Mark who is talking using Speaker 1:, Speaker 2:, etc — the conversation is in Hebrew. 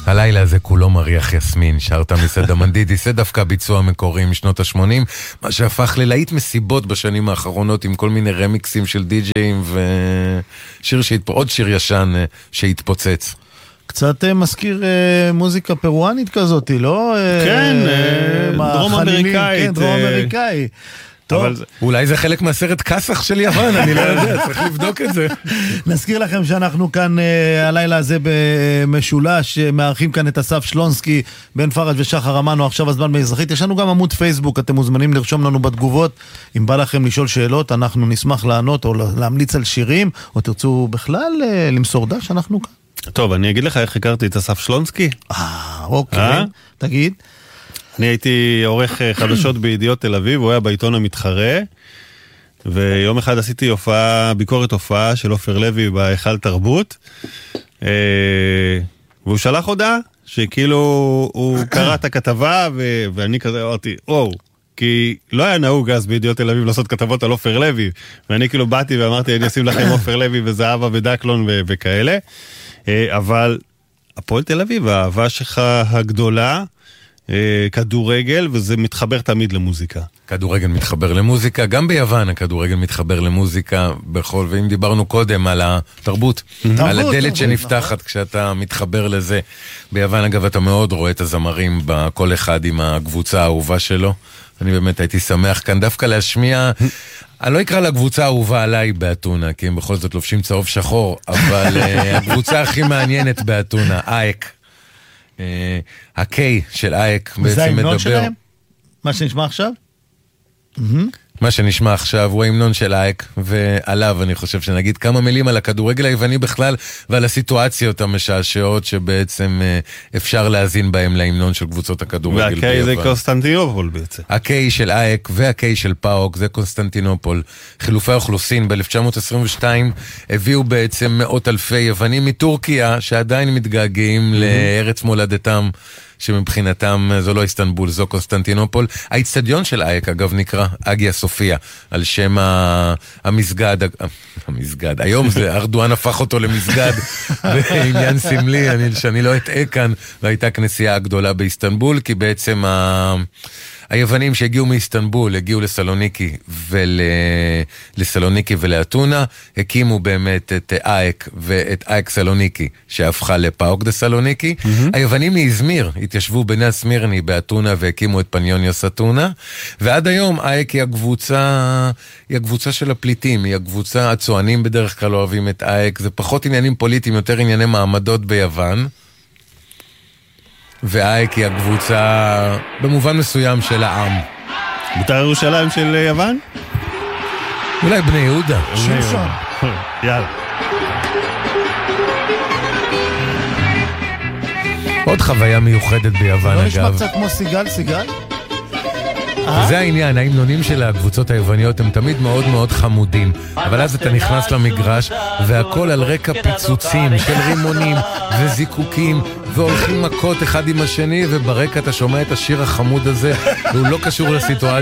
Speaker 1: הלילה הזה כולו מריח יסמין, שרת מסדה מנדידיס, זה דווקא ביצוע מקורי משנות ה-80, מה שהפך ללהיט מסיבות בשנים האחרונות עם כל מיני רמיקסים של די-ג'יים ושיר עוד שיר ישן שהתפוצץ.
Speaker 2: קצת מזכיר מוזיקה פרואנית כזאת, לא?
Speaker 3: כן, דרום אמריקאית.
Speaker 2: כן, דרום אמריקאי.
Speaker 1: אולי זה חלק מהסרט קסח של יוון, אני לא יודע, צריך לבדוק את זה.
Speaker 2: נזכיר לכם שאנחנו כאן הלילה הזה במשולש, מארחים כאן את אסף שלונסקי, בן פרג' ושחר אמנו, עכשיו הזמן באזרחית. יש לנו גם עמוד פייסבוק, אתם מוזמנים לרשום לנו בתגובות, אם בא לכם לשאול שאלות, אנחנו נשמח לענות או להמליץ על שירים, או תרצו בכלל למסור דש, אנחנו כאן.
Speaker 3: טוב, אני אגיד לך איך הכרתי את אסף שלונסקי.
Speaker 2: אוקיי, תגיד.
Speaker 3: אני הייתי עורך חדשות בידיעות תל אביב, הוא היה בעיתון המתחרה, ויום אחד עשיתי ביקורת הופעה של עופר לוי בהיכל תרבות, והוא שלח הודעה שכאילו הוא קרא את הכתבה, ואני כזה אמרתי, כי לא היה נהוג אז בידיעות תל אביב לעשות כתבות על עופר לוי, ואני כאילו באתי ואמרתי, אני אשים לכם עופר לוי וזהבה ודקלון וכאלה, אבל הפועל תל אביב, האהבה שלך הגדולה, כדורגל, וזה מתחבר תמיד למוזיקה.
Speaker 1: כדורגל מתחבר למוזיקה, גם ביוון הכדורגל מתחבר למוזיקה בכל, ואם דיברנו קודם על התרבות, על הדלת שנפתחת כשאתה מתחבר לזה. ביוון אגב אתה מאוד רואה את הזמרים בכל אחד עם הקבוצה האהובה שלו. אני באמת הייתי שמח כאן דווקא להשמיע, אני לא אקרא לה קבוצה אהובה עליי באתונה, כי הם בכל זאת לובשים צהוב שחור, אבל הקבוצה הכי מעניינת באתונה, אייק. הקיי של אייק בעצם מדבר.
Speaker 2: מה שנשמע עכשיו?
Speaker 1: מה שנשמע עכשיו הוא ההמנון של אייק, ועליו אני חושב שנגיד כמה מילים על הכדורגל היווני בכלל, ועל הסיטואציות המשעשעות שבעצם אפשר להזין בהם להמנון של קבוצות הכדורגל ביוון.
Speaker 3: והקיי זה קונסטנטינופול בעצם.
Speaker 1: הקיי של אייק והקיי של פאוק זה קונסטנטינופול. חילופי האוכלוסין ב-1922 הביאו בעצם מאות אלפי יוונים מטורקיה שעדיין מתגעגעים לארץ מולדתם, שמבחינתם זו לא איסטנבול, זו קונסטנטינופול. האצטדיון של אייק אגב נקרא אגיה סופיה, על שם המסגד, היום זה ארדואן הפך אותו למסגד בעניין סמלי, שאני לא אטעה כאן, והייתה כנסייה הגדולה באיסטנבול, כי בעצם היוונים שהגיעו מאיסטנבול, הגיעו לסלוניקי ולאתונה, הקימו באמת את אייק ואת אייק סלוניקי, שהפכה לפאוק דה סלוניקי. היוונים מאזמיר התיישבו בני הסמירני באתונה והקימו את פניוניוס אתונה, ועד היום אייק היא הקבוצה של הפליטים, היא הקבוצה, הצוענים בדרך כלל אוהבים את אייק, זה פחות עניינים פוליטיים, יותר ענייני מעמדות ביוון. ואייק היא הקבוצה במובן מסוים של העם.
Speaker 3: בית"ר ירושלים של יוון?
Speaker 1: אולי בני יהודה.
Speaker 2: שמשון.
Speaker 3: יאללה.
Speaker 1: עוד חוויה מיוחדת ביוון אגב.
Speaker 2: לא נשמע קצת כמו סיגל?
Speaker 1: זה העניין, ההמנונים של הקבוצות היווניות הם תמיד מאוד מאוד חמודים, אבל אז אתה נכנס למגרש והכל על רקע פיצוצים של רימונים וזיקוקים והולכים מכות אחד עם השני, וברקע אתה שומע את השיר החמוד הזה והוא לא קשור לסיטואציה